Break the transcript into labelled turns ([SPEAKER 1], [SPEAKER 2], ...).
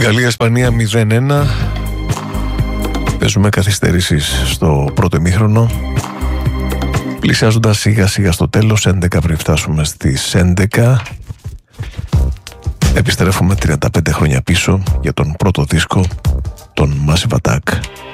[SPEAKER 1] Γαλλία-Ισπανία 0-1. Παίζουμε καθυστερήσεις στο πρώτο ημίχρονο, πλησιάζοντας σιγά σιγά στο τέλος. 11 πριν φτάσουμε στις 11. Επιστρέφουμε 35 χρόνια πίσω για τον πρώτο δίσκο, τον Massive Attack.